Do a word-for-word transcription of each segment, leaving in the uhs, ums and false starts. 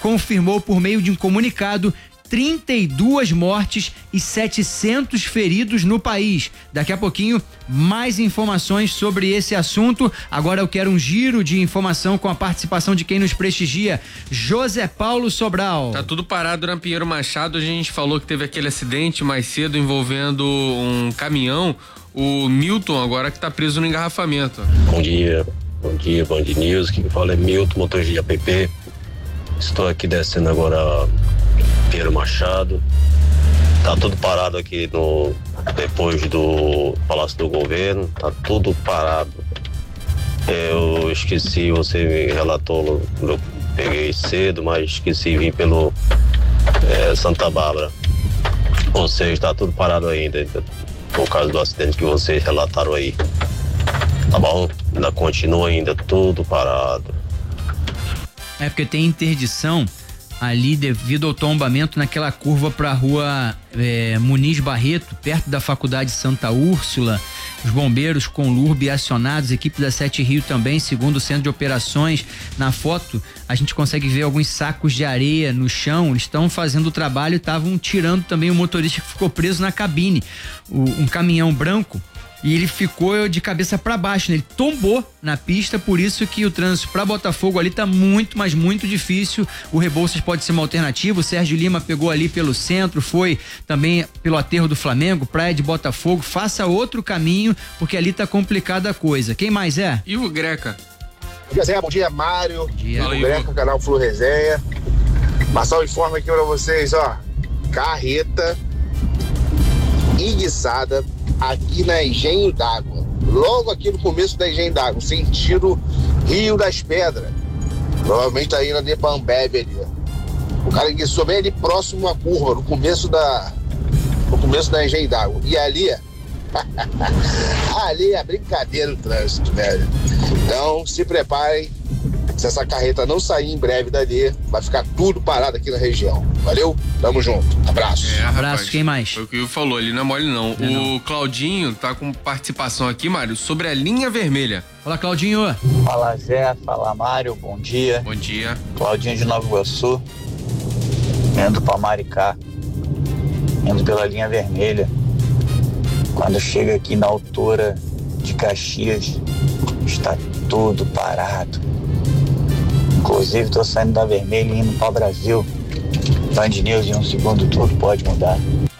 confirmou por meio de um comunicado trinta e duas mortes e setecentos feridos no país. Daqui a pouquinho, mais informações sobre esse assunto. Agora eu quero um giro de informação com a participação de quem nos prestigia, José Paulo Sobral. Tá tudo parado na Pinheiro Machado. A gente falou que teve aquele acidente mais cedo envolvendo um caminhão. O Milton agora que tá preso no engarrafamento. Bom dia, bom dia, Band News. Quem fala é Milton, motorista de A P P. Estou aqui descendo agora Pinheiro Machado. Tá tudo parado aqui no depois do Palácio do Governo, tá tudo parado. Eu esqueci, você me relatou, eu peguei cedo, mas esqueci de vir pelo é, Santa Bárbara. Ou seja, tá tudo parado ainda, por causa do acidente que vocês relataram aí. Tá bom? Ainda continua ainda tudo parado. É porque tem interdição ali devido ao tombamento naquela curva para a rua é, Muniz Barreto, perto da Faculdade Santa Úrsula. Os bombeiros com L U R B acionados, equipe da Sete Rio também, segundo o centro de operações. Na foto a gente consegue ver alguns sacos de areia no chão. Eles estão fazendo o trabalho e estavam tirando também o motorista que ficou preso na cabine. O, um caminhão branco. E ele ficou de cabeça para baixo, né? Ele tombou na pista, por isso que o trânsito para Botafogo ali tá muito, mas muito difícil. O Rebouças pode ser uma alternativa. O Sérgio Lima pegou ali pelo centro, foi também pelo aterro do Flamengo, praia de Botafogo. Faça outro caminho, porque ali tá complicada a coisa. Quem mais é? Ivo Greca. Bom dia, Zé. Bom dia, Mário. Bom dia. Ivo Greca, canal Flu Resenha. Marçal informa aqui pra vocês, ó. Carreta enguiçada aqui na Engenho d'Água, logo aqui no começo da Engenho d'Água, sentido Rio das Pedras, provavelmente tá aí na Depambebe ali, ó. O cara enguiçou bem ali próximo à curva, no começo da no começo da Engenho d'Água, e ali ali é brincadeira o trânsito, velho. Então se preparem, se essa carreta não sair em breve dali, vai ficar tudo parado aqui na região. Valeu? Tamo junto. Abraço. É, Abraço, rapaz, quem mais? Foi o que o Ivo falou, ele não é mole não. Não, o não. Claudinho tá com participação aqui, Mário, sobre a linha vermelha. Fala, Claudinho. Fala, Zé. Fala, Mário. Bom dia. Bom dia. Claudinho de Nova Iguaçu. Indo pra Maricá. Indo pela linha vermelha. Quando chega aqui na altura de Caxias, está tudo parado. Inclusive, tô saindo da vermelha e indo para o Brasil. Band News em um segundo, tudo pode mudar.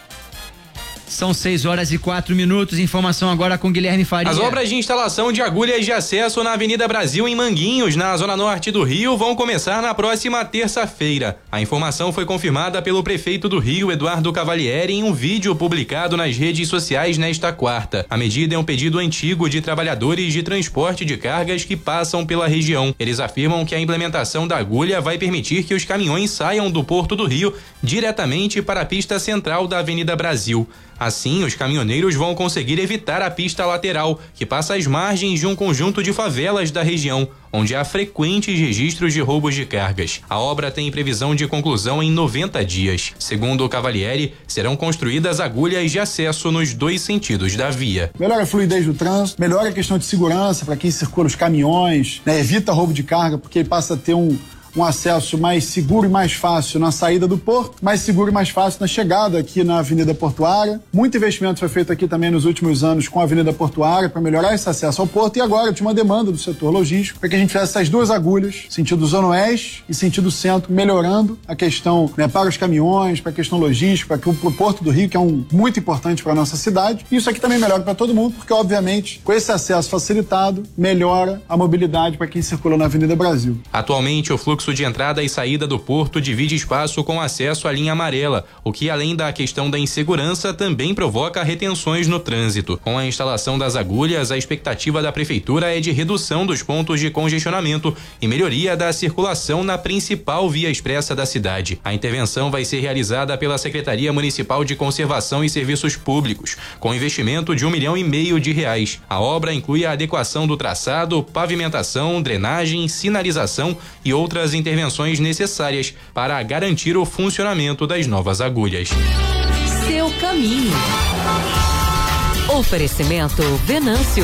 São seis horas e quatro minutos. Informação agora com Guilherme Faria. As obras de instalação de agulhas de acesso na Avenida Brasil, em Manguinhos, na zona norte do Rio, vão começar na próxima terça-feira. A informação foi confirmada pelo prefeito do Rio, Eduardo Cavalieri, em um vídeo publicado nas redes sociais nesta quarta. A medida é um pedido antigo de trabalhadores de transporte de cargas que passam pela região. Eles afirmam que a implementação da agulha vai permitir que os caminhões saiam do Porto do Rio diretamente para a pista central da Avenida Brasil. Assim, os caminhoneiros vão conseguir evitar a pista lateral, que passa às margens de um conjunto de favelas da região, onde há frequentes registros de roubos de cargas. A obra tem previsão de conclusão em noventa dias. Segundo o Cavalieri, serão construídas agulhas de acesso nos dois sentidos da via. Melhora a fluidez do trânsito, melhora a questão de segurança para quem circula os caminhões, né? Evita roubo de carga, porque ele passa a ter um um acesso mais seguro e mais fácil na saída do porto, mais seguro e mais fácil na chegada aqui na Avenida Portuária. Muito investimento foi feito aqui também nos últimos anos com a Avenida Portuária para melhorar esse acesso ao porto, e agora tinha uma demanda do setor logístico para que a gente fizesse essas duas agulhas, sentido Zona Oeste e sentido Centro, melhorando a questão, né, para os caminhões, para a questão logística, para o Porto do Rio, que é um muito importante para a nossa cidade. E isso aqui também melhora para todo mundo, porque obviamente com esse acesso facilitado, melhora a mobilidade para quem circula na Avenida Brasil. Atualmente, o fluxo de entrada e saída do porto divide espaço com acesso à linha amarela, o que, além da questão da insegurança, também provoca retenções no trânsito. Com a instalação das agulhas, a expectativa da prefeitura é de redução dos pontos de congestionamento e melhoria da circulação na principal via expressa da cidade. A intervenção vai ser realizada pela Secretaria Municipal de Conservação e Serviços Públicos, com investimento de um milhão e meio de reais. A obra inclui a adequação do traçado, pavimentação, drenagem, sinalização e outras intervenções necessárias para garantir o funcionamento das novas agulhas. Seu caminho. Oferecimento Venâncio.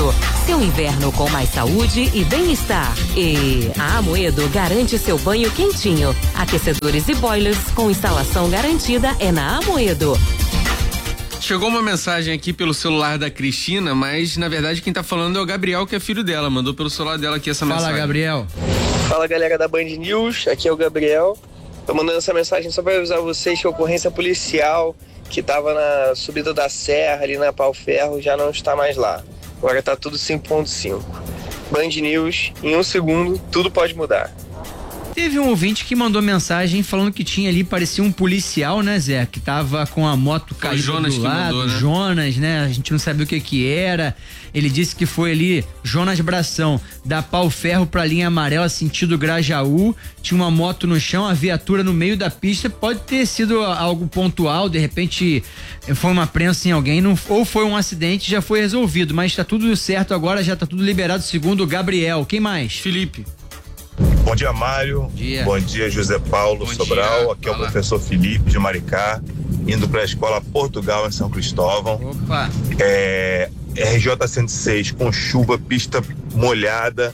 seu inverno com mais saúde e bem-estar. E a Amoedo garante seu banho quentinho. Aquecedores e boilers com instalação garantida é na Amoedo. Chegou uma mensagem aqui pelo celular da Cristina, mas na verdade quem tá falando é o Gabriel, que é filho dela. Mandou pelo celular dela aqui essa Fala, mensagem. Fala, Gabriel. Fala, galera da Band News, aqui é o Gabriel. Tô mandando essa mensagem só para avisar vocês que a ocorrência policial que tava na subida da serra, ali na Pau Ferro, já não está mais lá. Agora tá tudo cinco ponto cinco. Band News, em um segundo, tudo pode mudar. Teve um ouvinte que mandou mensagem falando que tinha ali, parecia um policial, né, Zé? Que tava com a moto caída Jonas do que lado, mandou, né? Jonas, né? A gente não sabia o que que era. Ele disse que foi ali, Jonas Bração, da Pau Ferro pra linha amarela, sentido Grajaú. Tinha uma moto no chão, a viatura no meio da pista. Pode ter sido algo pontual, de repente foi uma prensa em alguém, não, ou foi um acidente, já foi resolvido. Mas tá tudo certo agora, já tá tudo liberado, segundo o Gabriel. Quem mais? Felipe. Bom dia, Mário. Bom dia, Bom dia José Paulo Bom Sobral. dia. Aqui é o Fala. professor Felipe de Maricá, indo para a escola Portugal em São Cristóvão. Opa. É, R J cento e seis com chuva, pista molhada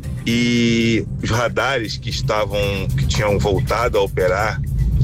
e os radares que estavam, que tinham voltado a operar,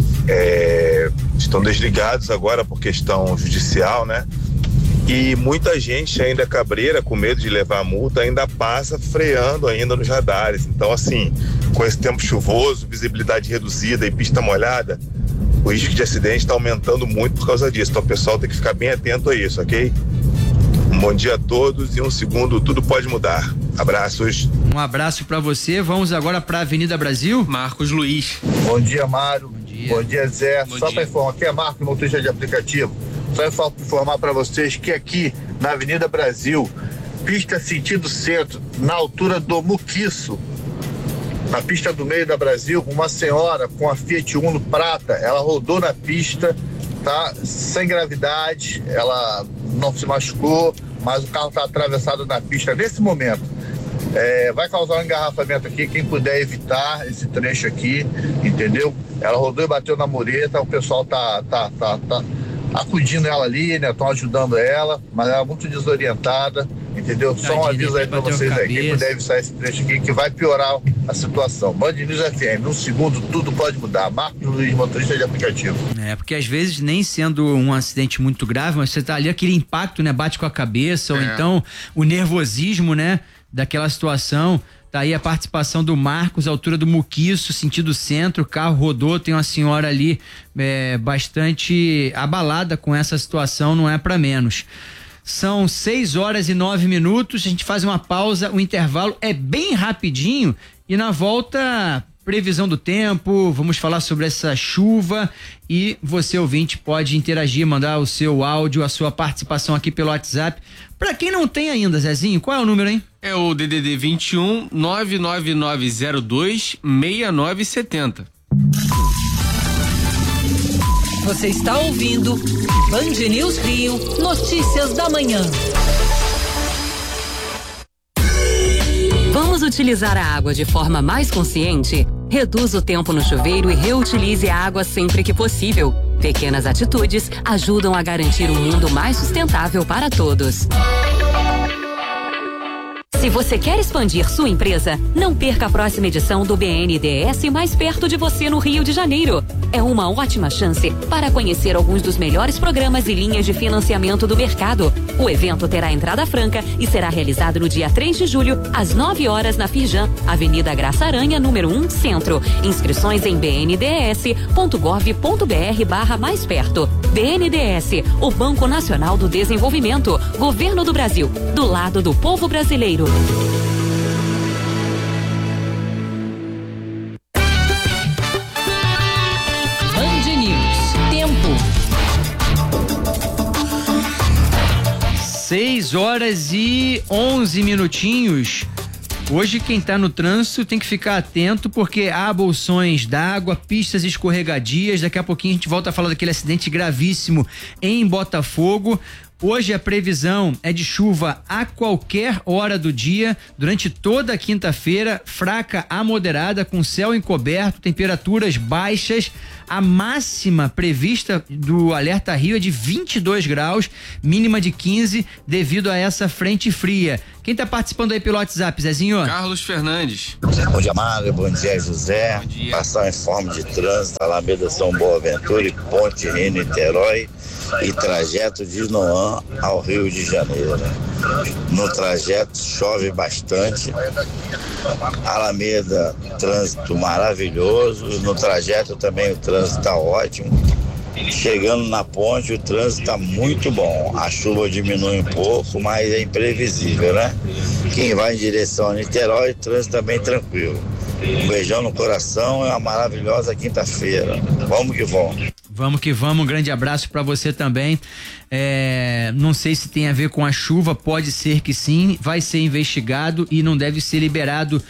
é, estão desligados agora por questão judicial, né? E muita gente ainda cabreira, com medo de levar a multa, ainda passa freando ainda nos radares. Então, assim, com esse tempo chuvoso, visibilidade reduzida e pista molhada, o risco de acidente está aumentando muito por causa disso. Então, o pessoal tem que ficar bem atento a isso, ok? Um bom dia a todos e um segundo, tudo pode mudar. Abraços. Um abraço pra você. Vamos agora pra Avenida Brasil. Marcos Luiz. Bom dia, Mário. Bom dia, Bom dia Zé. Bom Só dia. para informar, aqui é Marcos, motorista de aplicativo. Só para informar para vocês que aqui na Avenida Brasil, pista sentido centro, na altura do Muquiço, na pista do meio da Brasil, uma senhora com a Fiat Uno prata, ela rodou na pista, tá sem gravidade, ela não se machucou, mas o carro está atravessado na pista nesse momento. É, vai causar um engarrafamento aqui, quem puder evitar esse trecho aqui, entendeu? Ela rodou e bateu na mureta, o pessoal tá, tá, tá, tá acudindo ela ali, né? Estão ajudando ela, mas ela é muito desorientada, entendeu? Só um Tadinha, aviso aí pra bateu vocês aí, quem cabeça. puder evitar esse trecho aqui, que vai piorar a situação. Band News F M, num segundo tudo pode mudar. Marcos Luiz, motorista de aplicativo. É, porque às vezes nem sendo um acidente muito grave, mas você tá ali, aquele impacto, né? Bate com a cabeça, ou É. então o nervosismo, né? Daquela situação. Tá aí a participação do Marcos, altura do Muquiço, sentido centro, o carro rodou, tem uma senhora ali é, bastante abalada com essa situação, não é pra menos. São seis horas e nove minutos, a gente faz uma pausa, o intervalo é bem rapidinho e na volta, previsão do tempo, vamos falar sobre essa chuva e você, ouvinte, pode interagir, mandar o seu áudio, a sua participação aqui pelo WhatsApp. Pra quem não tem ainda, Zezinho, qual é o número, hein? É o D D D vinte e um, nove nove nove zero dois, seis nove sete zero. Você está ouvindo Band News Rio, notícias da manhã. Vamos utilizar a água de forma mais consciente? Reduza o tempo no chuveiro e reutilize a água sempre que possível. Pequenas atitudes ajudam a garantir um mundo mais sustentável para todos. Se você quer expandir sua empresa, não perca a próxima edição do B N D E S mais perto de você no Rio de Janeiro. É uma ótima chance para conhecer alguns dos melhores programas e linhas de financiamento do mercado. O evento terá entrada franca e será realizado no dia três de julho, às nove horas, na Firjan, Avenida Graça Aranha, número um, Centro. Inscrições em b n d s ponto gov ponto b r barra mais perto. B N D E S, o Banco Nacional do Desenvolvimento, Governo do Brasil, do lado do povo brasileiro. Band News. Tempo. seis horas e onze minutinhos. Hoje quem tá no trânsito tem que ficar atento porque há bolsões d'água, pistas escorregadias. Daqui a pouquinho a gente volta a falar daquele acidente gravíssimo em Botafogo. Hoje a previsão é de chuva a qualquer hora do dia, durante toda a quinta-feira, fraca a moderada, com céu encoberto, temperaturas baixas. A máxima prevista do Alerta Rio é de vinte e dois graus, mínima de quinze, devido a essa frente fria. Quem tá participando aí pelo WhatsApp, Zezinho? Carlos Fernandes. Bom dia, Mário. Bom dia, José. Bom dia. Passar em forma de trânsito, Alameda São Boaventura e Ponte Rio Niterói e trajeto de Noã ao Rio de Janeiro. No trajeto chove bastante. Alameda, trânsito maravilhoso. No trajeto também o trânsito está ótimo. Chegando na ponte, o trânsito está muito bom. A chuva diminui um pouco, mas é imprevisível, né? Quem vai em direção a Niterói, o trânsito está bem tranquilo. Um beijão no coração, é uma maravilhosa quinta-feira. Vamos que vamos. Vamos que vamos, um grande abraço para você também. É, não sei se tem a ver com a chuva, pode ser que sim, vai ser investigado e não deve ser liberado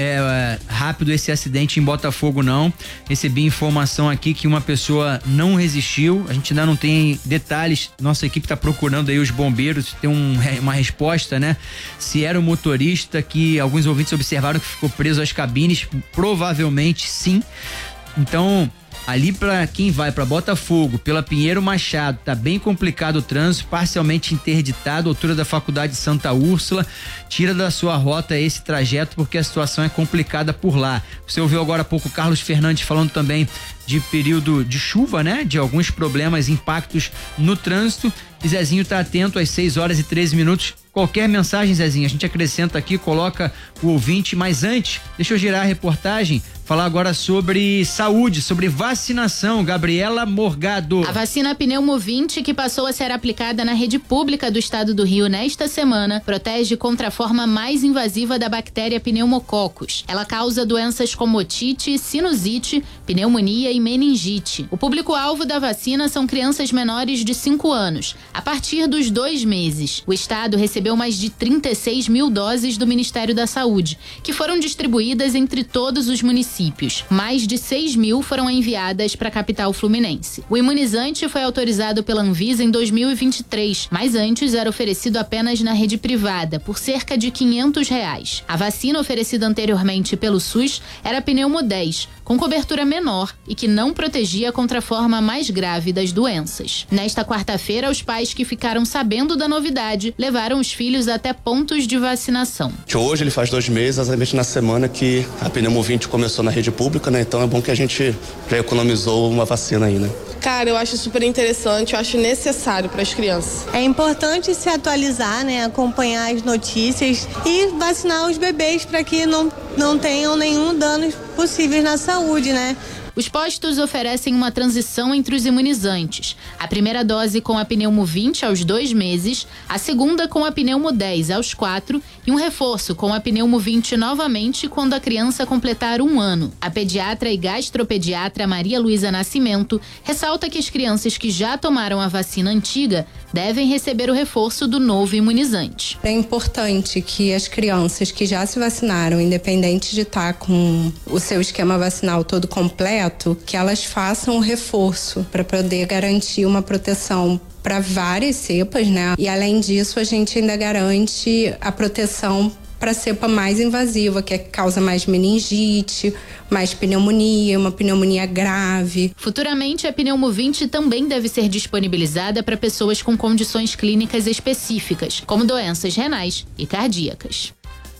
é, rápido esse acidente em Botafogo, não. Recebi informação aqui que uma pessoa não resistiu, a gente ainda não tem detalhes, nossa equipe está procurando aí os bombeiros, tem um, uma resposta, né? Se era o motorista, que alguns ouvintes observaram que ficou preso às cabines, provavelmente sim. Então, ali para quem vai para Botafogo, pela Pinheiro Machado, tá bem complicado o trânsito, parcialmente interditado, altura da Faculdade Santa Úrsula. Tira da sua rota esse trajeto porque a situação é complicada por lá. Você ouviu agora há pouco o Carlos Fernandes falando também de período de chuva, né? De alguns problemas, impactos no trânsito. E Zezinho tá atento às seis horas e treze minutos. Qualquer mensagem, Zezinho, a gente acrescenta aqui, coloca o ouvinte, mas antes, deixa eu girar a reportagem, falar agora sobre saúde, sobre vacinação. Gabriela Morgado. A vacina Pneumovinte, que passou a ser aplicada na rede pública do estado do Rio nesta semana, protege contra a forma mais invasiva da bactéria pneumococcus. Ela causa doenças como otite, sinusite, pneumonia e meningite. O público-alvo da vacina são crianças menores de cinco anos, a partir dos dois meses. O estado recebeu mais de trinta e seis mil doses do Ministério da Saúde, que foram distribuídas entre todos os municípios. Mais de seis mil foram enviadas para a capital fluminense. O imunizante foi autorizado pela Anvisa em dois mil e vinte e três, mas antes era oferecido apenas na rede privada, por cerca de quinhentos reais. A vacina oferecida anteriormente pelo SUS era Pneumo dez, com cobertura menor e que não protegia contra a forma mais grave das doenças. Nesta quarta-feira, os pais que ficaram sabendo da novidade levaram os filhos até pontos de vacinação. Hoje ele faz dois meses, exatamente na semana que a Pneumovinte começou na rede pública, né? Então é bom que a gente já economizou uma vacina aí, né? Cara, eu acho super interessante, eu acho necessário para as crianças. É importante se atualizar, né? Acompanhar as notícias e vacinar os bebês para que não, não tenham nenhum dano possível na saúde, né? Os postos oferecem uma transição entre os imunizantes. A primeira dose com a Pneumovinte aos dois meses, a segunda com a Pneumo dez aos quatro e um reforço com a Pneumovinte novamente quando a criança completar um ano. A pediatra e gastropediatra Maria Luísa Nascimento ressalta que as crianças que já tomaram a vacina antiga devem receber o reforço do novo imunizante. É importante que as crianças que já se vacinaram, independente de estar com o seu esquema vacinal todo completo, que elas façam o reforço para poder garantir uma proteção para várias cepas, né? E além disso, a gente ainda garante a proteção para a cepa mais invasiva, que é que causa mais meningite, mais pneumonia, uma pneumonia grave. Futuramente, a Pneumovinte também deve ser disponibilizada para pessoas com condições clínicas específicas, como doenças renais e cardíacas.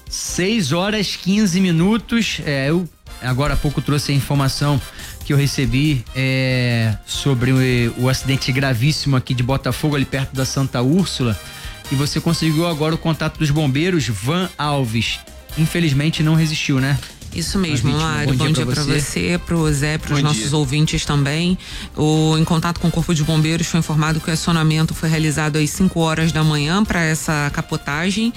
seis horas e quinze minutos. É, eu agora há pouco trouxe a informação que eu recebi é, sobre o, o acidente gravíssimo aqui de Botafogo, ali perto da Santa Úrsula. E você conseguiu agora o contato dos bombeiros. Van Alves, infelizmente não resistiu, né? Isso mesmo, Mário. Bom, bom dia, dia para você, para o Zé, para os nossos dia. ouvintes também. O, em contato com o Corpo de Bombeiros, foi informado que o acionamento foi realizado às cinco horas da manhã para essa capotagem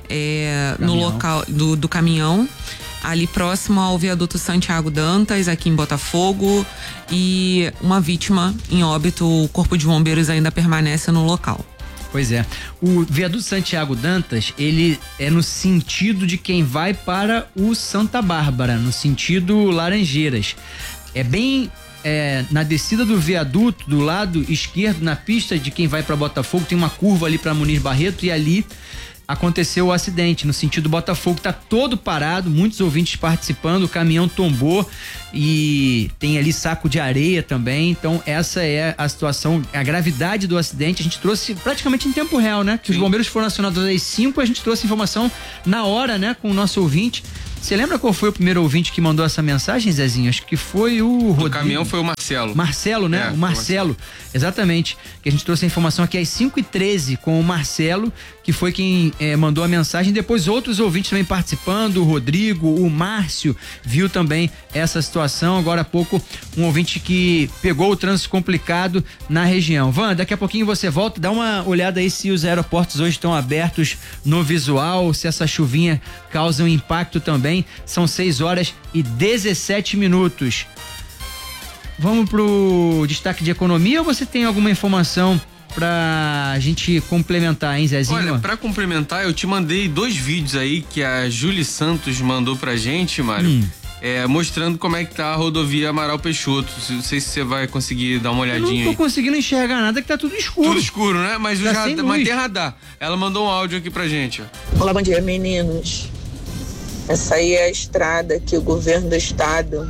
é, no local do, do caminhão, ali próximo ao viaduto Santiago Dantas, aqui em Botafogo, e uma vítima em óbito. O Corpo de Bombeiros ainda permanece no local. Pois é. O viaduto Santiago Dantas, ele é no sentido de quem vai para o Santa Bárbara, no sentido Laranjeiras. É bem é, na descida do viaduto, do lado esquerdo, na pista de quem vai para Botafogo, tem uma curva ali para Muniz Barreto e ali aconteceu o acidente, no sentido Botafogo, tá todo parado, muitos ouvintes participando, o caminhão tombou e tem ali saco de areia também, então essa é a situação, a gravidade do acidente, a gente trouxe praticamente em tempo real, né? Que os bombeiros foram acionados às cinco, a gente trouxe informação na hora, né, com o nosso ouvinte. Você lembra qual foi o primeiro ouvinte que mandou essa mensagem, Zezinho? Acho que foi o Rodrigo. O caminhão foi o Marcelo. Marcelo, né? É, o Marcelo, exatamente. Que a gente trouxe a informação aqui às cinco e treze com o Marcelo, que foi quem eh, mandou a mensagem. Depois outros ouvintes também participando, o Rodrigo, o Márcio, viu também essa situação. Agora há pouco, um ouvinte que pegou o trânsito complicado na região. Van, daqui a pouquinho você volta, dá uma olhada aí se os aeroportos hoje estão abertos no visual, se essa chuvinha causa um impacto também. São seis horas e dezessete minutos. Vamos pro destaque de economia ou você tem alguma informação pra gente complementar, hein, Zezinho? Olha, pra complementar, eu te mandei dois vídeos aí que a Júlia Santos mandou pra gente, Mário. Hum. É, mostrando como é que tá a rodovia Amaral Peixoto. Não sei se você vai conseguir dar uma olhadinha aí. Eu não tô conseguindo enxergar nada, que tá tudo escuro. Tudo escuro, né? Mas, tá já, mas tem radar. Ela mandou um áudio aqui pra gente, ó. Olá, bom dia, meninos. Essa aí é a estrada que o governo do estado,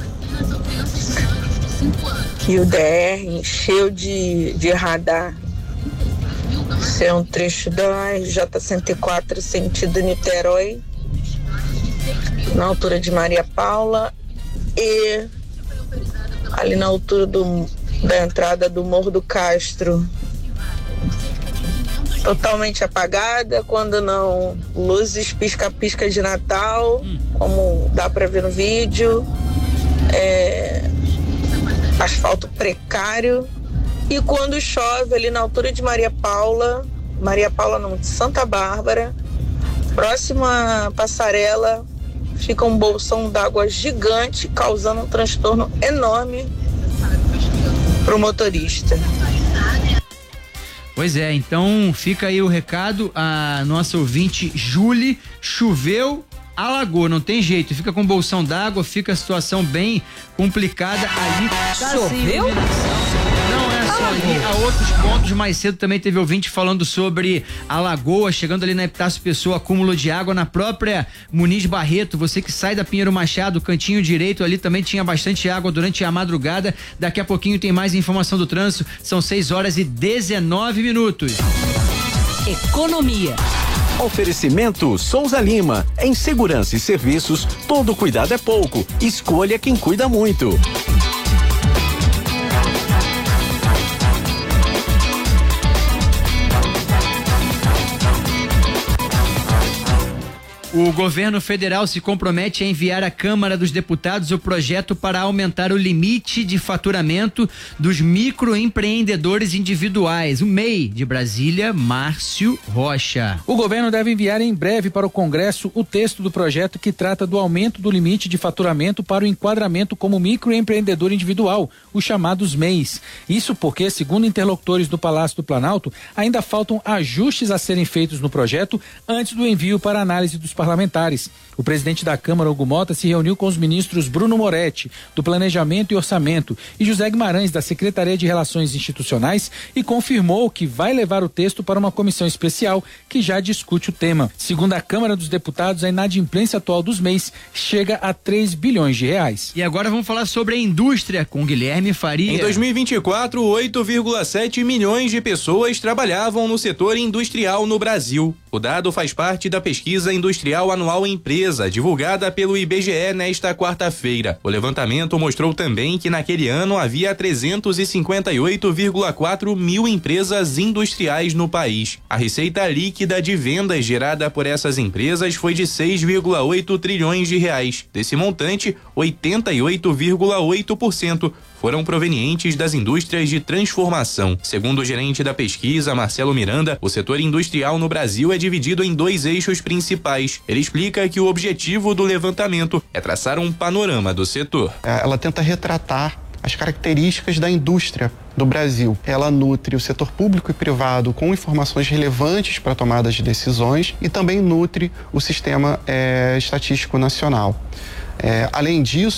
que o D R encheu de, de radar. Esse é um trecho da R J cento e quatro, sentido Niterói, na altura de Maria Paula e ali na altura do, da entrada do Morro do Castro. Totalmente apagada, quando não, luzes pisca-pisca de Natal, hum. como dá para ver no vídeo, é, asfalto precário, e quando chove ali na altura de Maria Paula, Maria Paula não, de Santa Bárbara, próxima à passarela, fica um bolsão d'água gigante, causando um transtorno enorme para o motorista. Pois é, então fica aí o recado, a nossa ouvinte Julie, choveu, alagou, não tem jeito, fica com bolsão d'água, fica a situação bem complicada ali. Choveu? Não é só ali, há outros pontos. Mais cedo também teve ouvinte falando sobre a lagoa, chegando ali na Epitácio Pessoa, acúmulo de água na própria Muniz Barreto. Você que sai da Pinheiro Machado, cantinho direito ali também tinha bastante água durante a madrugada. Daqui a pouquinho tem mais informação do trânsito. São seis horas e dezenove minutos. Economia. Oferecimento Souza Lima. Em segurança e serviços, todo cuidado é pouco. Escolha quem cuida muito. O governo federal se compromete a enviar à Câmara dos Deputados o projeto para aumentar o limite de faturamento dos microempreendedores individuais. O M E I de Brasília, Márcio Rocha. O governo deve enviar em breve para o Congresso o texto do projeto que trata do aumento do limite de faturamento para o enquadramento como microempreendedor individual, os chamados M E Is. Isso porque, segundo interlocutores do Palácio do Planalto, ainda faltam ajustes a serem feitos no projeto antes do envio para análise dos parlamentares. O presidente da Câmara, Hugo Mota, se reuniu com os ministros Bruno Moretti, do Planejamento e Orçamento, e José Guimarães, da Secretaria de Relações Institucionais, e confirmou que vai levar o texto para uma comissão especial que já discute o tema. Segundo a Câmara dos Deputados, a inadimplência atual dos M E Is chega a três bilhões de reais. E agora vamos falar sobre a indústria com Guilherme Faria. Em dois mil e vinte e quatro, oito vírgula sete milhões de pessoas trabalhavam no setor industrial no Brasil. O dado faz parte da pesquisa industrial anual Empresa, divulgada pelo I B G E nesta quarta-feira. O levantamento mostrou também que naquele ano havia trezentos e cinquenta e oito vírgula quatro mil empresas industriais no país. A receita líquida de vendas gerada por essas empresas foi de seis vírgula oito trilhões de reais. Desse montante, oitenta e oito vírgula oito por cento foram provenientes das indústrias de transformação. Segundo o gerente da pesquisa, Marcelo Miranda, o setor industrial no Brasil é dividido em dois eixos principais. Ele explica que o objetivo do levantamento é traçar um panorama do setor. Ela tenta retratar as características da indústria do Brasil. Ela nutre o setor público e privado com informações relevantes para a tomada de decisões e também nutre o sistema é, estatístico nacional. É, além disso,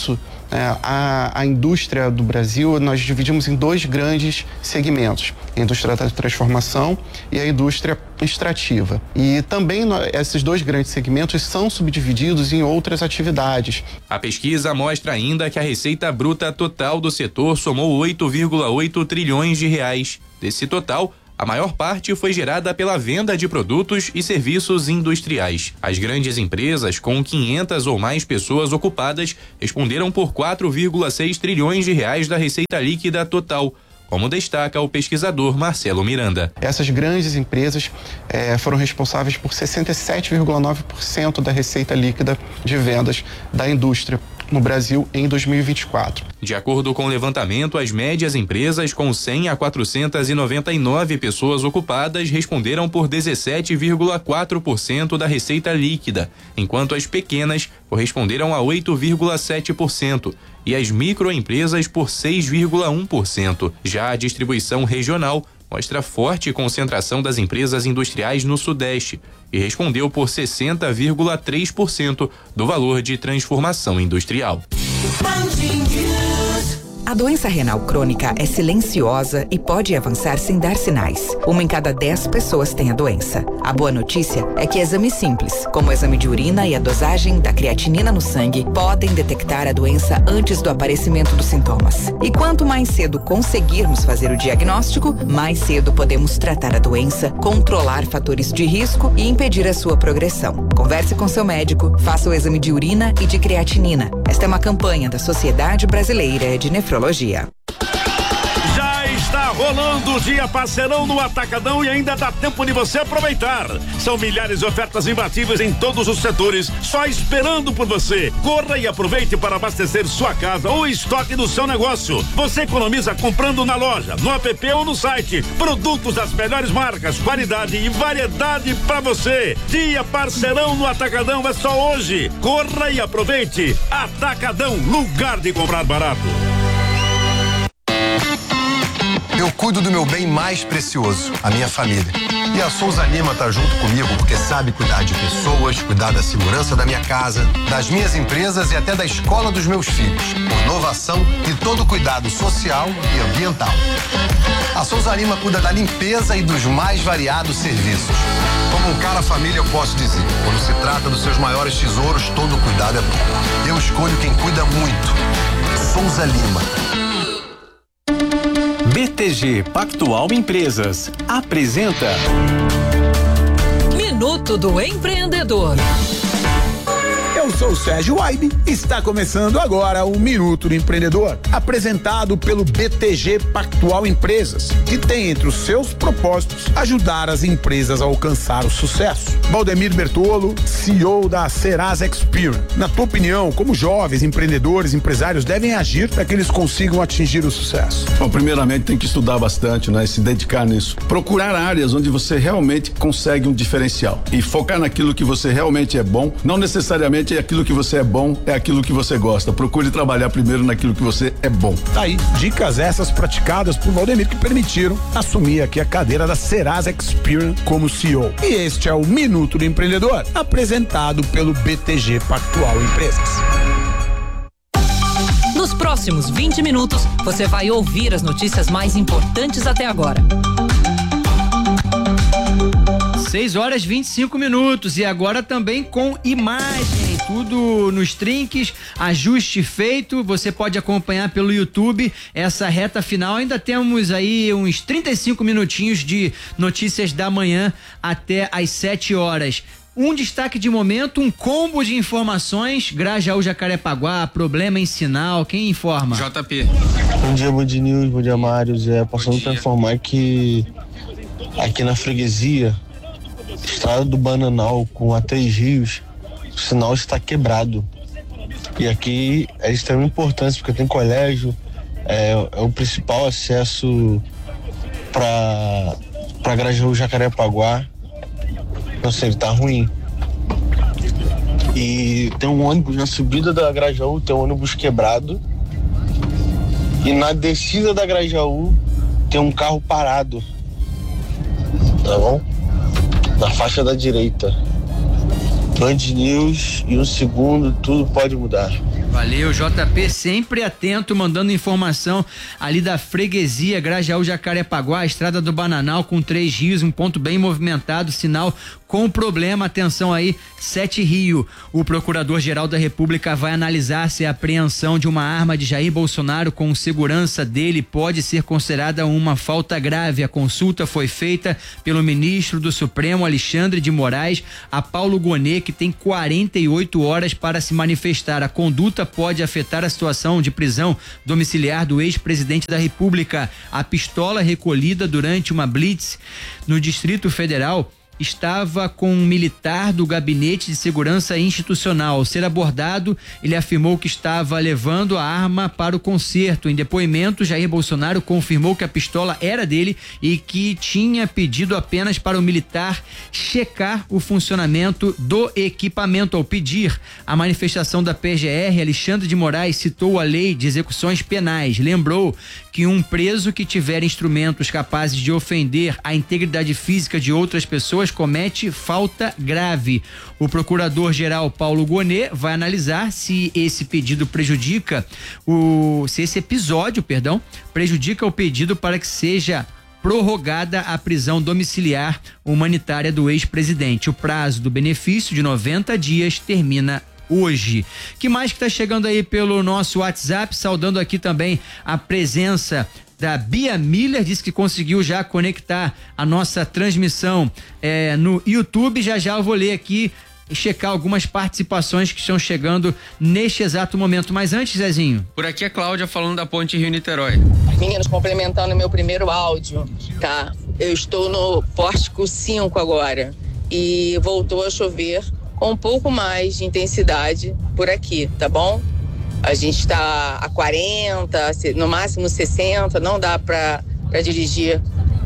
É, a, a indústria do Brasil, nós dividimos em dois grandes segmentos, a indústria da transformação e a indústria extrativa. E também no, esses dois grandes segmentos são subdivididos em outras atividades. A pesquisa mostra ainda que a receita bruta total do setor somou oito vírgula oito trilhões de reais. Desse total, a maior parte foi gerada pela venda de produtos e serviços industriais. As grandes empresas, com quinhentas ou mais pessoas ocupadas, responderam por quatro vírgula seis trilhões de reais da receita líquida total, como destaca o pesquisador Marcelo Miranda. Essas grandes empresas eh, foram responsáveis por sessenta e sete vírgula nove por cento da receita líquida de vendas da indústria no Brasil em dois mil e vinte e quatro. De acordo com o levantamento, as médias empresas com cem a quatrocentas e noventa e nove pessoas ocupadas responderam por dezessete vírgula quatro por cento da receita líquida, enquanto as pequenas corresponderam a oito vírgula sete por cento e as microempresas por seis vírgula um por cento. Já a distribuição regional mostra forte concentração das empresas industriais no Sudeste e respondeu por sessenta vírgula três por cento do valor de transformação industrial. A doença renal crônica é silenciosa e pode avançar sem dar sinais. Uma em cada dez pessoas tem a doença. A boa notícia é que exames simples, como o exame de urina e a dosagem da creatinina no sangue, podem detectar a doença antes do aparecimento dos sintomas. E quanto mais cedo conseguirmos fazer o diagnóstico, mais cedo podemos tratar a doença, controlar fatores de risco e impedir a sua progressão. Converse com seu médico, faça o exame de urina e de creatinina. Esta é uma campanha da Sociedade Brasileira de Nefrologia. Já está rolando o dia parceirão no Atacadão e ainda dá tempo de você aproveitar. São milhares de ofertas imbatíveis em todos os setores, só esperando por você. Corra e aproveite para abastecer sua casa ou estoque do seu negócio. Você economiza comprando na loja, no app ou no site. Produtos das melhores marcas, qualidade e variedade para você. Dia parceirão no Atacadão é só hoje. Corra e aproveite. Atacadão, lugar de comprar barato. Eu cuido do meu bem mais precioso, a minha família. E a Souza Lima tá junto comigo porque sabe cuidar de pessoas, cuidar da segurança da minha casa, das minhas empresas e até da escola dos meus filhos, por inovação e todo cuidado social e ambiental. A Souza Lima cuida da limpeza e dos mais variados serviços. Como um cara família, eu posso dizer, quando se trata dos seus maiores tesouros, todo cuidado é bom. Eu escolho quem cuida muito. Souza Lima. B T G Pactual Empresas apresenta Minuto do Empreendedor. Eu sou o Sérgio Waibe e está começando agora o Minuto do Empreendedor, apresentado pelo B T G Pactual Empresas, que tem entre os seus propósitos ajudar as empresas a alcançar o sucesso. Valdemir Bertolo, C E O da Serasa Experian. Na tua opinião, como jovens empreendedores, empresários devem agir para que eles consigam atingir o sucesso? Bom, primeiramente tem que estudar bastante, né? Se dedicar nisso. Procurar áreas onde você realmente consegue um diferencial e focar naquilo que você realmente é bom, não necessariamente aquilo que você é bom é aquilo que você gosta. Procure trabalhar primeiro naquilo que você é bom. Tá aí, dicas essas praticadas por Valdemir que permitiram assumir aqui a cadeira da Serasa Experian como C E O. E este é o Minuto do Empreendedor, apresentado pelo B T G Pactual Empresas. Nos próximos vinte minutos, você vai ouvir as notícias mais importantes até agora. seis horas e vinte e cinco minutos e agora também com imagem, tudo nos trinques, ajuste feito, você pode acompanhar pelo YouTube essa reta final, ainda temos aí uns trinta e cinco minutinhos de notícias da manhã até às sete horas. Um destaque de momento, um combo de informações, Grajaú, Jacarepaguá, problema em sinal, quem informa? J P. Bom dia, Band News, bom dia, Mário, Zé, passando para informar que aqui na freguesia, estrada do Bananal com a Três Rios, o sinal está quebrado. E aqui é de extrema importância porque tem colégio, é, é o principal acesso para para Grajaú, Jacarepaguá. Não sei, ele tá ruim. E tem um ônibus na subida da Grajaú, tem um ônibus quebrado. E na descida da Grajaú tem um carro parado. Tá bom? Na faixa da direita. Band News e um segundo, tudo pode mudar. Valeu, J P, sempre atento, mandando informação ali da freguesia Grajaú Jacarepaguá, estrada do Bananal com três rios, um ponto bem movimentado, sinal com problema, atenção aí, Sete Rio. O Procurador-Geral da República vai analisar se a apreensão de uma arma de Jair Bolsonaro com segurança dele pode ser considerada uma falta grave. A consulta foi feita pelo ministro do Supremo, Alexandre de Moraes, a Paulo Gonet, que tem quarenta e oito horas para se manifestar. A conduta pode afetar a situação de prisão domiciliar do ex-presidente da República. A pistola recolhida durante uma blitz no Distrito Federal estava com um militar do Gabinete de Segurança Institucional. Ao ser abordado, ele afirmou que estava levando a arma para o concerto. Em depoimento, Jair Bolsonaro confirmou que a pistola era dele e que tinha pedido apenas para o militar checar o funcionamento do equipamento. Ao pedir a manifestação da P G R, Alexandre de Moraes citou a Lei de Execuções Penais. Lembrou que um preso que tiver instrumentos capazes de ofender a integridade física de outras pessoas comete falta grave. O procurador-geral Paulo Gonet vai analisar se esse pedido prejudica o, se esse episódio, perdão, prejudica o pedido para que seja prorrogada a prisão domiciliar humanitária do ex-presidente. O prazo do benefício de noventa dias termina hoje. Que mais que tá chegando aí pelo nosso WhatsApp? Saudando aqui também a presença da Bia Miller, disse que conseguiu já conectar a nossa transmissão é, no YouTube. Já já eu vou ler aqui e checar algumas participações que estão chegando neste exato momento. Mas antes, Zezinho. Por aqui a Cláudia falando da ponte Rio-Niterói. Meninos, complementando meu primeiro áudio, tá? Eu estou no Pórtico cinco agora e voltou a chover com um pouco mais de intensidade por aqui, tá bom? A gente está a quarenta, no máximo sessenta, não dá para dirigir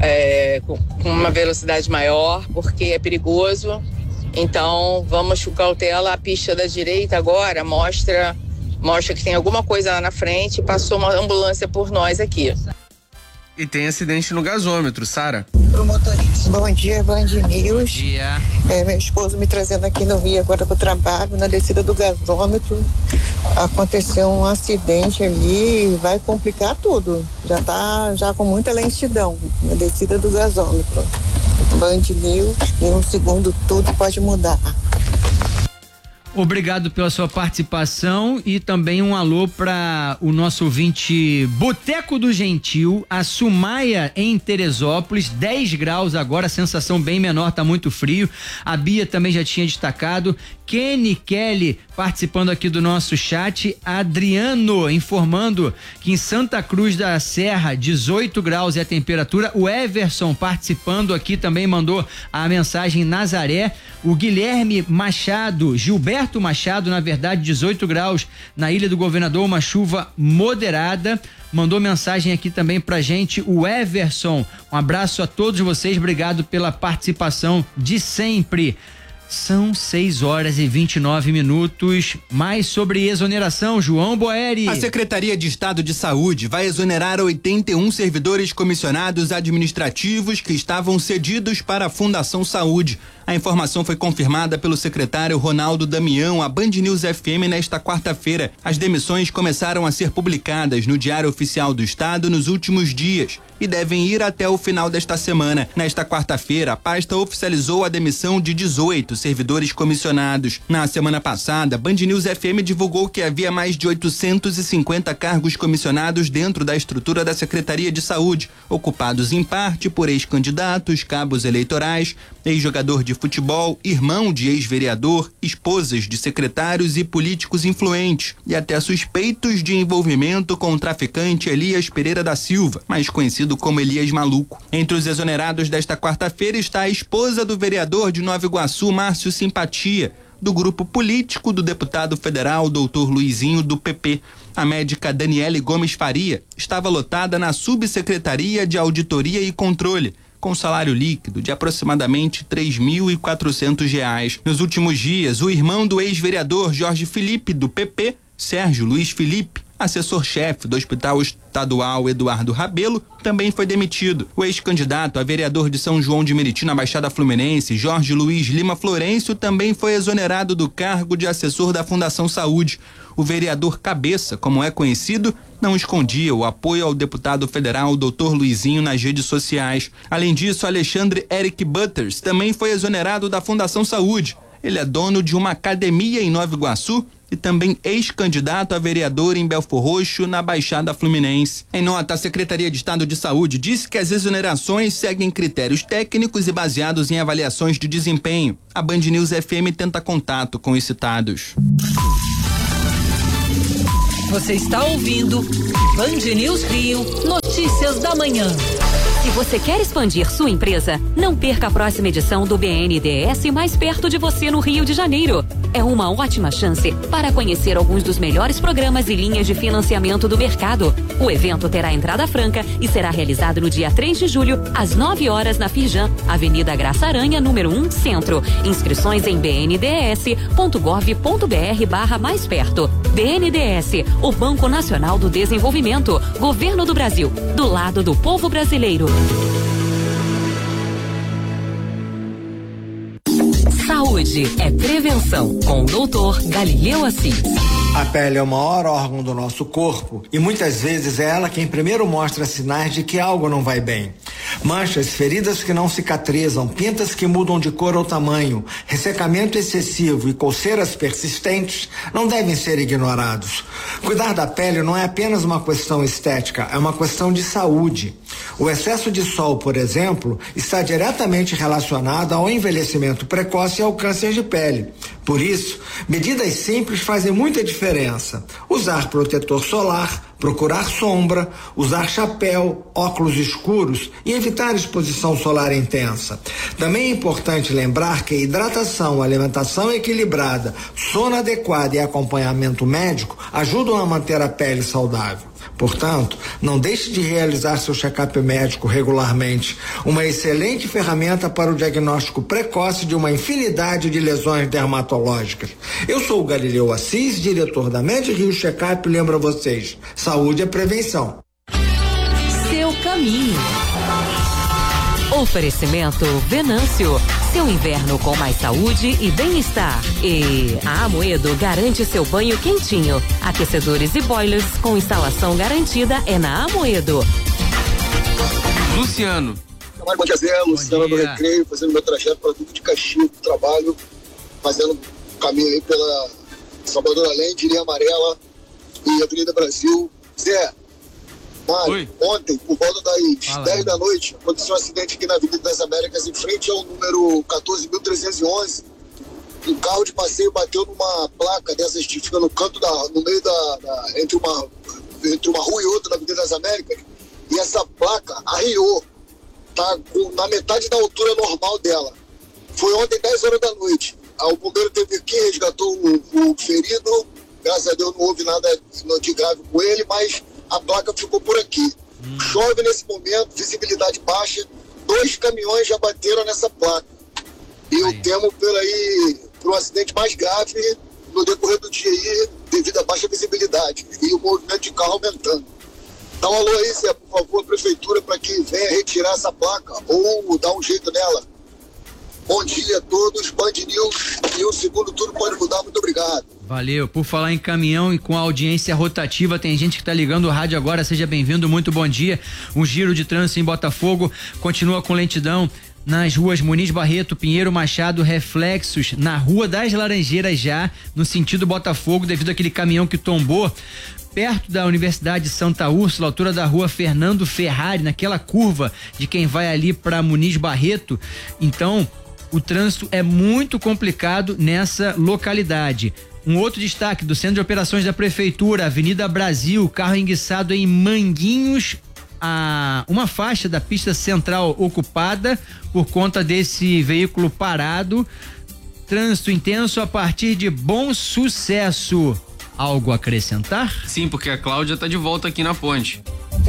é, com, com uma velocidade maior, porque é perigoso. Então, vamos com cautela. A pista da direita agora mostra, mostra que tem alguma coisa lá na frente, passou uma ambulância por nós aqui. E tem acidente no gasômetro, Sara. Pro motorista. Bom dia, Band News. Bom dia. É, meu esposo me trazendo aqui no Rio agora pro trabalho, na descida do gasômetro. Aconteceu um acidente ali, vai complicar tudo. Já tá já com muita lentidão na descida do gasômetro. Band News, em um segundo tudo pode mudar. Obrigado pela sua participação e também um alô para o nosso ouvinte Boteco do Gentil, a Sumaia em Teresópolis, dez graus agora, sensação bem menor, tá muito frio. A Bia também já tinha destacado. Kenny Kelly participando aqui do nosso chat, Adriano informando que em Santa Cruz da Serra dezoito graus é a temperatura. O Everson participando aqui também mandou a mensagem Nazaré. O Guilherme Machado, Gilberto Machado, na verdade dezoito graus na Ilha do Governador, uma chuva moderada. Mandou mensagem aqui também pra gente o Everson. Um abraço a todos vocês, obrigado pela participação de sempre. São seis horas e vinte e nove minutos. Mais sobre exoneração, João Boeri. A Secretaria de Estado de Saúde vai exonerar oitenta e um servidores comissionados administrativos que estavam cedidos para a Fundação Saúde. A informação foi confirmada pelo secretário Ronaldo Damião à Band News F M nesta quarta-feira. As demissões começaram a ser publicadas no Diário Oficial do Estado nos últimos dias e devem ir até o final desta semana. Nesta quarta-feira, a pasta oficializou a demissão de dezoito servidores comissionados. Na semana passada, Band News F M divulgou que havia mais de oitocentos e cinquenta cargos comissionados dentro da estrutura da Secretaria de Saúde, ocupados em parte por ex-candidatos, cabos eleitorais, ex-jogador de futebol, irmão de ex-vereador, esposas de secretários e políticos influentes, e até suspeitos de envolvimento com o traficante Elias Pereira da Silva, mais conhecido como Elias Maluco. Entre os exonerados desta quarta-feira está a esposa do vereador de Nova Iguaçu, Márcio Simpatia, do grupo político do deputado federal doutor Luizinho, do P P. A médica Daniele Gomes Faria estava lotada na Subsecretaria de Auditoria e Controle, com salário líquido de aproximadamente três mil e quatrocentos reais. Nos últimos dias, o irmão do ex-vereador Jorge Felipe, do P P, Sérgio Luiz Felipe, Assessor-chefe do Hospital Estadual Eduardo Rabelo também foi demitido. O ex-candidato a vereador de São João de Meriti, na Baixada Fluminense, Jorge Luiz Lima Florencio, também foi exonerado do cargo de assessor da Fundação Saúde. O vereador Cabeça, como é conhecido, não escondia o apoio ao deputado federal doutor Luizinho nas redes sociais. Além disso, Alexandre Eric Butters também foi exonerado da Fundação Saúde. Ele é dono de uma academia em Nova Iguaçu e também ex-candidato a vereador em Belfor Roxo, na Baixada Fluminense. Em nota, a Secretaria de Estado de Saúde disse que as exonerações seguem critérios técnicos e baseados em avaliações de desempenho. A Band News F M tenta contato com os citados. Você está ouvindo Band News Rio, notícias da manhã. Se você quer expandir sua empresa, não perca a próxima edição do B N D E S mais perto de você no Rio de Janeiro. É uma ótima chance para conhecer alguns dos melhores programas e linhas de financiamento do mercado. O evento terá entrada franca e será realizado no dia três de julho, às nove horas, na Firjan, Avenida Graça Aranha, número um, Centro. Inscrições em b n d s ponto gov ponto b r barra mais perto. B N D E S, o Banco Nacional do Desenvolvimento, Governo do Brasil, do lado do povo brasileiro. Saúde é prevenção, com o doutor Galileu Assis. A pele é o maior órgão do nosso corpo e muitas vezes é ela quem primeiro mostra sinais de que algo não vai bem. Manchas, feridas que não cicatrizam, pintas que mudam de cor ou tamanho, ressecamento excessivo e coceiras persistentes não devem ser ignorados. Cuidar da pele não é apenas uma questão estética, é uma questão de saúde. O excesso de sol, por exemplo, está diretamente relacionado ao envelhecimento precoce e ao câncer de pele. Por isso, medidas simples fazem muita diferença. Usar protetor solar, procurar sombra, usar chapéu, óculos escuros e evitar exposição solar intensa. Também é importante lembrar que hidratação, alimentação equilibrada, sono adequado e acompanhamento médico ajudam a manter a pele saudável. Portanto, não deixe de realizar seu check-up médico regularmente, uma excelente ferramenta para o diagnóstico precoce de uma infinidade de lesões dermatológicas. Eu sou o Galileu Assis, diretor da Med Rio Check-up, lembro a vocês, saúde é prevenção. Seu caminho. Oferecimento Venâncio, seu inverno com mais saúde e bem-estar. E a Amoedo garante seu banho quentinho. Aquecedores e boilers com instalação garantida é na Amoedo. Luciano. Bom dia, Zé. Luciano do Recreio, fazendo meu trajeto para Duque de Caxias, trabalho, fazendo caminho aí pela Salvador Allende, Linha Amarela e Avenida Brasil. Zé, Mário, ontem, por volta das Fala, dez da noite, aconteceu um acidente aqui na Avenida das Américas, em frente ao número quatorze mil trezentos e onze. Um carro de passeio bateu numa placa dessas que fica no canto, da, no meio da, da entre, uma, entre uma rua e outra na Avenida das Américas, e essa placa arriou, tá com, na metade da altura normal dela. Foi ontem, dez horas da noite. O bombeiro teve aqui, resgatou o, o ferido, graças a Deus não houve nada de grave com ele, mas a placa ficou por aqui. Hum. Chove nesse momento, visibilidade baixa, dois caminhões já bateram nessa placa. E eu temo por aí, por um acidente mais grave no decorrer do dia aí, devido à baixa visibilidade e o movimento de carro aumentando. Dá um alô aí, Zé, por favor, prefeitura, para que venha retirar essa placa ou dar um jeito nela. Bom dia a todos, Band News, e o segundo turno pode mudar, muito obrigado. Valeu. Por falar em caminhão e com a audiência rotativa, tem gente que tá ligando o rádio agora, seja bem-vindo, muito bom dia. Um giro de trânsito em Botafogo continua com lentidão nas ruas Muniz Barreto, Pinheiro Machado, reflexos na Rua das Laranjeiras já, no sentido Botafogo, devido àquele caminhão que tombou perto da Universidade de Santa Úrsula, altura da Rua Fernando Ferrari, naquela curva de quem vai ali para Muniz Barreto. Então, o trânsito é muito complicado nessa localidade. Um outro destaque do Centro de Operações da Prefeitura, Avenida Brasil, carro enguiçado em Manguinhos, a uma faixa da pista central ocupada por conta desse veículo parado. Trânsito intenso a partir de Bom Sucesso. Algo a acrescentar? Sim, porque a Cláudia tá de volta aqui na ponte.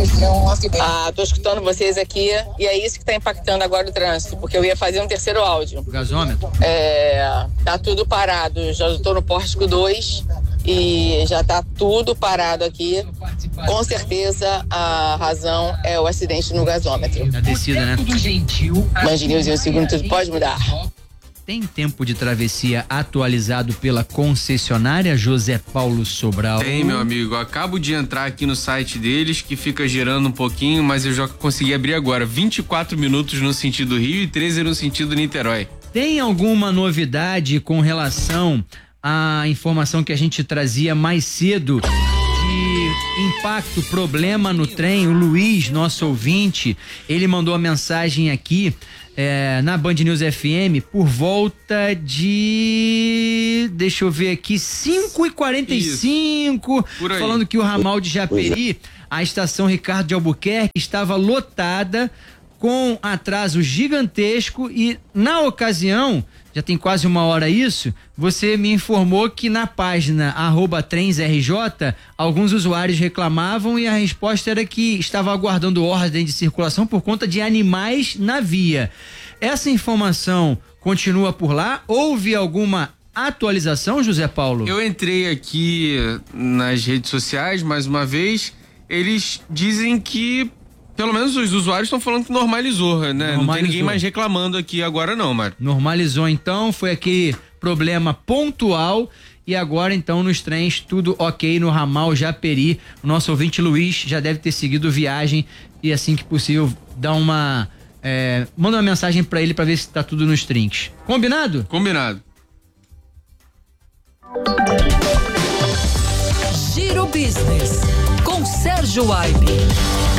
Ah, tô escutando vocês aqui e é isso que tá impactando agora o trânsito, porque eu ia fazer um terceiro áudio. O gasômetro? É, tá tudo parado, já tô no Pórtico dois, e já está tudo parado aqui. Com certeza a razão é o acidente no gasômetro. A descida, né? Band News em um segundo, tudo pode mudar. Tem tempo de travessia atualizado pela concessionária José Paulo Sobral? Tem, meu amigo. Acabo de entrar aqui no site deles, que fica gerando um pouquinho, mas eu já consegui abrir agora. vinte e quatro minutos no sentido Rio e treze no sentido Niterói. Tem alguma novidade com relação à informação que a gente trazia mais cedo de impacto, problema no trem? O Luiz, nosso ouvinte, ele mandou a mensagem aqui é, na Band News F M por volta de, deixa eu ver aqui, cinco e quarenta e cinco, falando que o ramal de Japeri, a estação Ricardo de Albuquerque, estava lotada com atraso gigantesco e, na ocasião, já tem quase uma hora isso, você me informou que na página arroba trensrj, alguns usuários reclamavam e a resposta era que estava aguardando ordem de circulação por conta de animais na via. Essa informação continua por lá? Houve alguma atualização, José Paulo? Eu entrei aqui nas redes sociais, mais uma vez, eles dizem que pelo menos os usuários estão falando que normalizou, né? Normalizou. Não tem ninguém mais reclamando aqui agora não, Mário. Normalizou então, foi aquele problema pontual e agora então nos trens tudo ok no ramal Japeri. O nosso ouvinte Luiz já deve ter seguido viagem e assim que possível dá uma... É, manda uma mensagem pra ele pra ver se tá tudo nos trinks. Combinado? Combinado. Giro Business com Sérgio Aibe.